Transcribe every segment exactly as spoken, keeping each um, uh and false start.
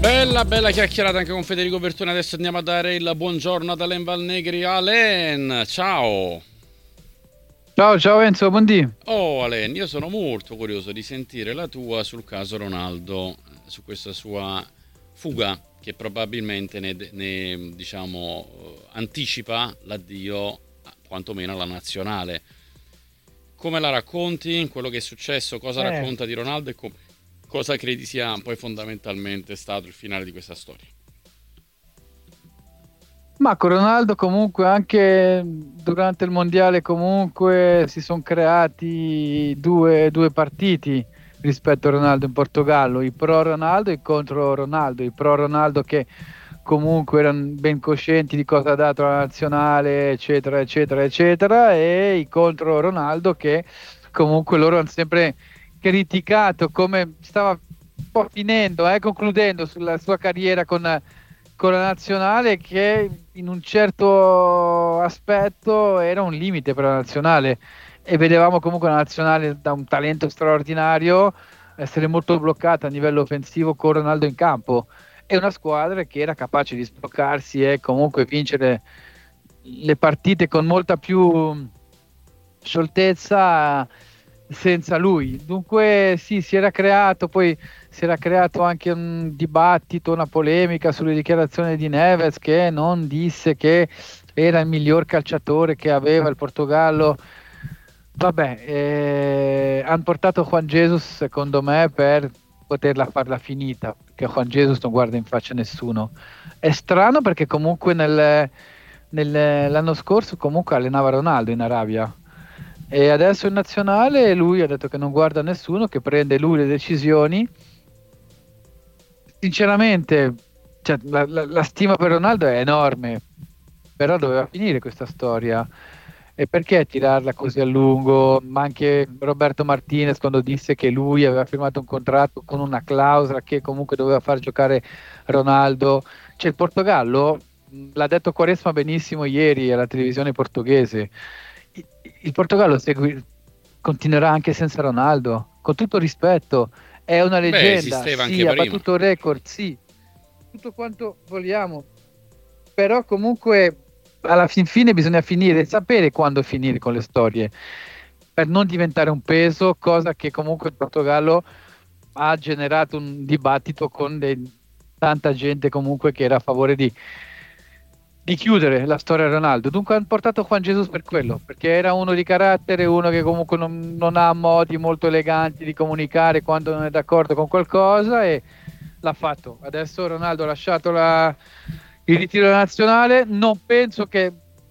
Bella, bella chiacchierata anche con Federico Bertone. Adesso andiamo a dare il buongiorno ad Alain Valnegri. Alain, ciao. Ciao, ciao Enzo, buondì. Oh Alain, io sono molto curioso di sentire la tua sul caso Ronaldo, su questa sua fuga che probabilmente ne, ne, diciamo, anticipa l'addio quantomeno alla nazionale. Come la racconti? Quello che è successo? Cosa Eh, racconta di Ronaldo e com- cosa credi sia poi fondamentalmente stato il finale di questa storia? ma con Ronaldo comunque anche durante il mondiale comunque si sono creati due, due partiti rispetto a Ronaldo in Portogallo, i pro Ronaldo e i contro Ronaldo, i pro Ronaldo che comunque erano ben coscienti di cosa ha dato la nazionale, eccetera, eccetera, eccetera, e i contro Ronaldo che comunque loro hanno sempre criticato come stava un po' finendo, eh, concludendo sulla sua carriera con, con la nazionale, che in un certo aspetto era un limite per la nazionale, e vedevamo comunque la nazionale da un talento straordinario essere molto bloccata a livello offensivo con Ronaldo in campo, e una squadra che era capace di sbloccarsi e comunque vincere le partite con molta più scioltezza senza lui. Dunque sì, si era creato, poi si era creato anche un dibattito, una polemica sulle dichiarazioni di Neves, che non disse che era il miglior calciatore che aveva il Portogallo. Vabbè, eh, hanno portato Juan Jesus secondo me per poterla farla finita, perché Juan Jesus non guarda in faccia nessuno. È strano perché comunque nel, nel- l'anno scorso comunque allenava Ronaldo in Arabia, e adesso in nazionale lui ha detto che non guarda nessuno, che prende lui le decisioni. Sinceramente, cioè, la, la- la stima per Ronaldo è enorme, però doveva finire questa storia. E perché tirarla così a lungo? Ma anche Roberto Martinez, quando disse che lui aveva firmato un contratto con una clausola che comunque doveva far giocare Ronaldo. Cioè, il Portogallo, mh, l'ha detto Quaresma benissimo ieri alla televisione portoghese, i- il Portogallo segui- continuerà anche senza Ronaldo, con tutto rispetto. È una Beh, leggenda, esisteva anche sì, ha prima. battuto record, sì, tutto quanto vogliamo, però comunque alla fin fine bisogna finire, sapere quando finire con le storie, per non diventare un peso, cosa che comunque in Portogallo ha generato un dibattito con dei- tanta gente comunque che era a favore di, di chiudere la storia Ronaldo. Dunque hanno portato Juan Jesus per quello, perché era uno di carattere, uno che comunque non, non ha modi molto eleganti di comunicare quando non è d'accordo con qualcosa, e l'ha fatto. Adesso Ronaldo ha lasciato la- il ritiro nazionale. Non penso che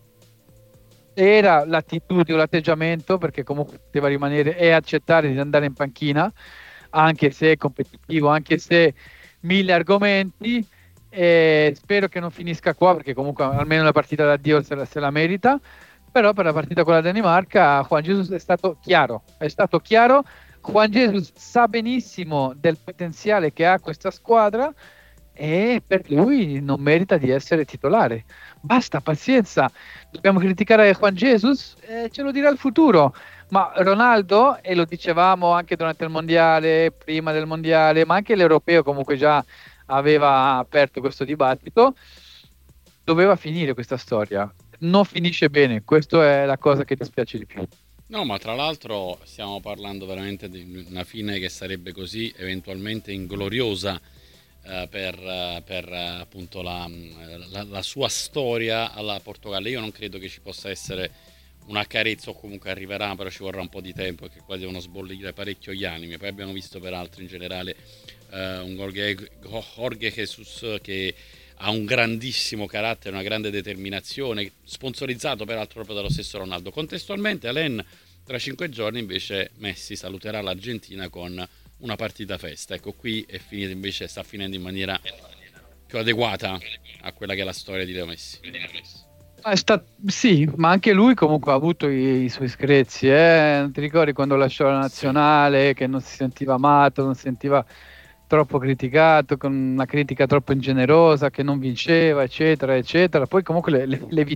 era l'attitudine o l'atteggiamento, perché comunque poteva rimanere e accettare di andare in panchina, anche se è competitivo, anche se mille argomenti. E spero che non finisca qua, perché comunque almeno la partita d'addio se la, se la merita. Però per la partita con la Danimarca Juan Jesus è stato chiaro, è stato chiaro. Juan Jesus sa benissimo del potenziale che ha questa squadra, e per lui non merita di essere titolare. Basta, pazienza. Dobbiamo criticare Juan Jesus? Eh, ce lo dirà il futuro. Ma Ronaldo, e lo dicevamo anche durante il mondiale, prima del mondiale, ma anche l'europeo comunque già aveva aperto questo dibattito, doveva finire questa storia. Non finisce bene, questa è la cosa che dispiace di più. No, ma tra l'altro stiamo parlando veramente di una fine che sarebbe così eventualmente ingloriosa eh, per, eh, per, eh, appunto la, la- la sua storia alla Portogallo. Io non credo che ci possa essere una carezza, o comunque arriverà, però ci vorrà un po' di tempo, perché qua devono sbollire parecchio gli animi. Poi abbiamo visto peraltro in generale eh, un Jorge, Jorge Jesus che ha un grandissimo carattere, una grande determinazione, sponsorizzato peraltro proprio dallo stesso Ronaldo. Contestualmente, Alain, tra cinque giorni invece Messi saluterà l'Argentina con una partita festa. Ecco, qui è finita invece, sta finendo in maniera più adeguata a quella che è la storia di Leo Messi. Ma È sta- Sì, ma anche lui comunque ha avuto i, i suoi screzi, eh? Non ti ricordi quando lasciò la Sì. nazionale, che non si sentiva amato, non si sentiva troppo criticato, con una critica troppo ingenerosa, che non vinceva, eccetera, eccetera. Poi comunque le, le, le